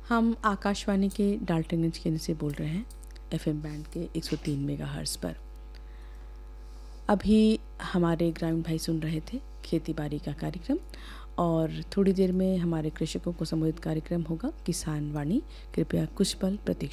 हम आकाशवाणी के डाल्टनगंज केंद्र से बोल रहे हैं, एफएम बैंड के 103 मेगाहर्ट्ज़ पर। अभी हमारे ग्रामीण भाई सुन रहे थे खेती बाड़ी का कार्यक्रम, और थोड़ी देर में हमारे कृषकों को संबोधित कार्यक्रम होगा किसान वाणी। कृपया कुछ पल प्रतीक्षा